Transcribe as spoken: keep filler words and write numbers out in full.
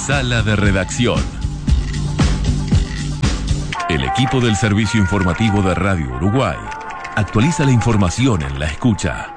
Sala de Redacción. El equipo del Servicio Informativo de Radio Uruguay actualiza la información en la escucha.